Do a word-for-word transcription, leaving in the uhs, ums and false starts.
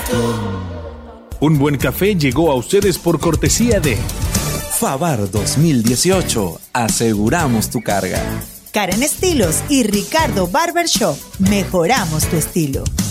Un buen café llegó a ustedes por cortesía de Favar dos mil dieciocho. Aseguramos tu carga. Karen Estilos y Ricardo Barbershop. Mejoramos tu estilo.